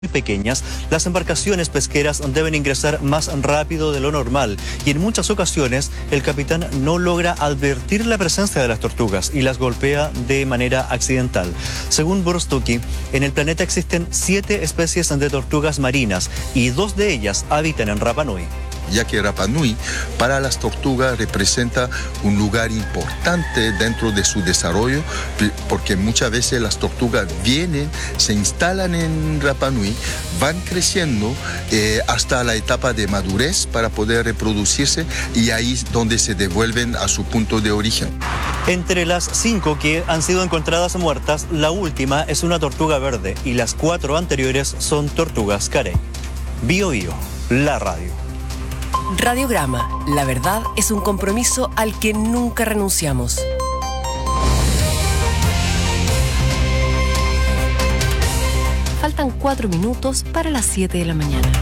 pequeñas, las embarcaciones pesqueras deben ingresar más rápido de lo normal y en muchas ocasiones el capitán no logra advertir la presencia de las tortugas y las golpea de manera accidental. Según Borstuki, en el planeta existen 7 especies de tortugas marinas y 2 de ellas habitan en Rapa Nui. Ya que Rapa Nui para las tortugas representa un lugar importante dentro de su desarrollo, porque muchas veces las tortugas vienen, se instalan en Rapa Nui, van creciendo hasta la etapa de madurez para poder reproducirse y ahí es donde se devuelven a su punto de origen. Entre las 5 que han sido encontradas muertas, la última es una tortuga verde y las 4 anteriores son tortugas carey. Bio Bio, la radio. Radiograma, la verdad es un compromiso al que nunca renunciamos. Faltan 4 minutos para las 7 de la mañana.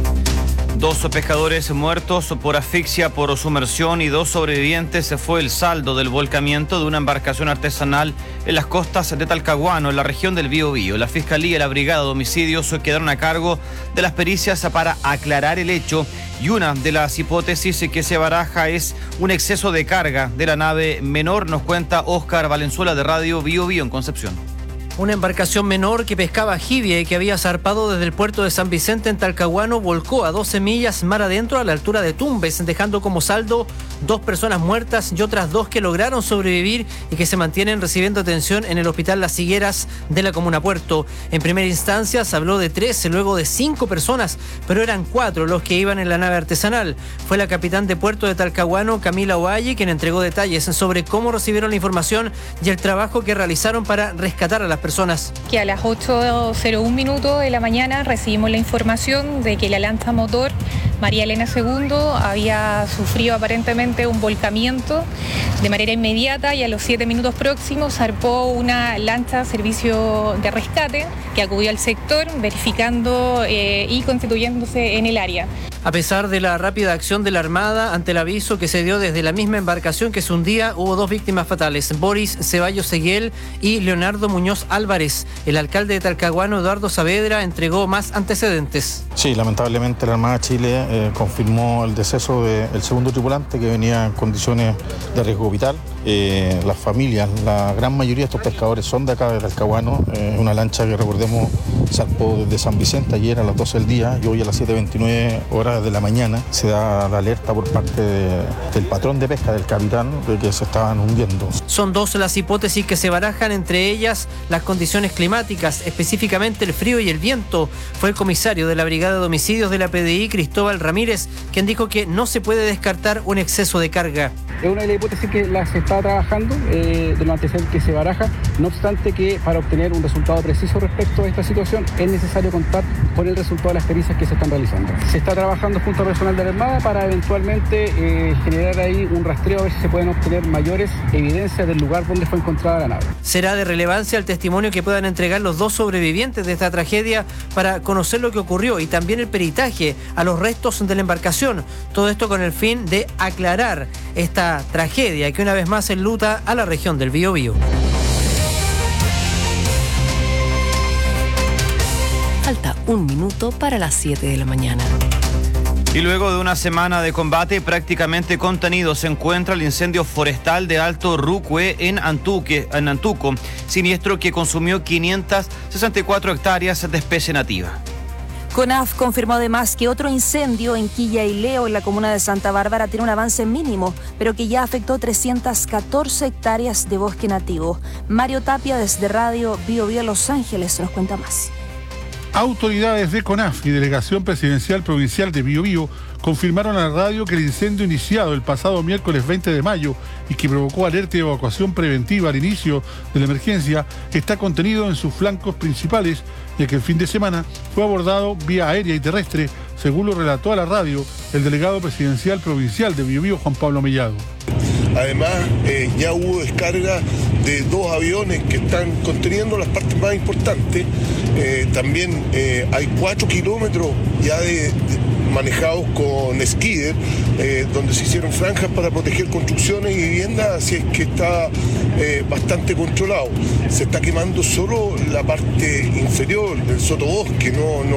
2 pescadores muertos por asfixia por sumersión y 2 sobrevivientes fue el saldo del volcamiento de una embarcación artesanal en las costas de Talcahuano, en la región del Biobío. La Fiscalía y la Brigada de Homicidios quedaron a cargo de las pericias para aclarar el hecho y una de las hipótesis que se baraja es un exceso de carga de la nave menor, nos cuenta Óscar Valenzuela de Radio Biobío en Concepción. Una embarcación menor que pescaba jibia y que había zarpado desde el puerto de San Vicente en Talcahuano volcó a 12 millas mar adentro a la altura de Tumbes, dejando como saldo 2 personas muertas y otras 2 que lograron sobrevivir y que se mantienen recibiendo atención en el Hospital Las Higueras de la comuna Puerto. En primera instancia se habló de 13, luego de 5 personas, pero eran 4 los que iban en la nave artesanal. Fue la capitán de Puerto de Talcahuano, Camila Ovalle, quien entregó detalles sobre cómo recibieron la información y el trabajo que realizaron para rescatar a las personas. Que a las 8:01 minutos de la mañana recibimos la información de que la lancha motor María Elena II había sufrido aparentemente un volcamiento de manera inmediata y a los 7 minutos próximos zarpó una lancha servicio de rescate que acudió al sector verificando y constituyéndose en el área. A pesar de la rápida acción de la Armada ante el aviso que se dio desde la misma embarcación que se hundía, hubo 2 víctimas fatales, Boris Ceballos Seguel y Leonardo Muñoz Álvarez. El alcalde de Talcahuano, Eduardo Saavedra, entregó más antecedentes. Sí, lamentablemente la Armada de Chile confirmó el deceso del segundo tripulante que venía en condiciones de riesgo vital. Las familias, la gran mayoría de estos pescadores son de acá de Talcahuano. Una lancha que recordemos zarpó desde San Vicente ayer a las 12 del día y hoy a las 7:29 horas de la mañana se da la alerta por parte del patrón de pesca, del capitán, de que se estaban hundiendo. Son 2 las hipótesis que se barajan, entre ellas las condiciones climáticas, específicamente el frío y el viento. Fue el comisario de la Brigada de Homicidios de la PDI, Cristóbal Ramírez, quien dijo que no se puede descartar un exceso de carga. Es una de las hipótesis que se está trabajando, de los antecedentes que se baraja, no obstante que para obtener un resultado preciso respecto a esta situación es necesario contar con el resultado de las pericias que se están realizando. Se está trabajando junto al personal de la Armada para eventualmente generar ahí un rastreo a ver si se pueden obtener mayores evidencias del lugar donde fue encontrada la nave. Será de relevancia el testimonio que puedan entregar los 2 sobrevivientes de esta tragedia para conocer lo que ocurrió y también el peritaje a los restos de la embarcación. Todo esto con el fin de aclarar esta tragedia que una vez más enluta a la región del Biobío. Falta 1 minuto para las 7 de la mañana. Y luego de una semana de combate prácticamente contenido, se encuentra el incendio forestal de Alto Rucue en Antuco, siniestro que consumió 564 hectáreas de especie nativa. CONAF confirmó además que otro incendio en Quilla y Leo, en la comuna de Santa Bárbara, tiene un avance mínimo, pero que ya afectó 314 hectáreas de bosque nativo. Mario Tapia, desde Radio Biobío Los Ángeles, nos cuenta más. Autoridades de CONAF y Delegación Presidencial Provincial de Biobío confirmaron a la radio que el incendio iniciado el pasado miércoles 20 de mayo y que provocó alerta y evacuación preventiva al inicio de la emergencia está contenido en sus flancos principales, ya que el fin de semana fue abordado vía aérea y terrestre, según lo relató a la radio el delegado presidencial provincial de Biobío, Juan Pablo Mellado. Además, ya hubo descarga de 2 aviones que están conteniendo las partes más importantes. También hay 4 kilómetros ya manejados con skidder, donde se hicieron franjas para proteger construcciones y viviendas, así es que está bastante controlado. Se está quemando solo la parte inferior del sotobosque, no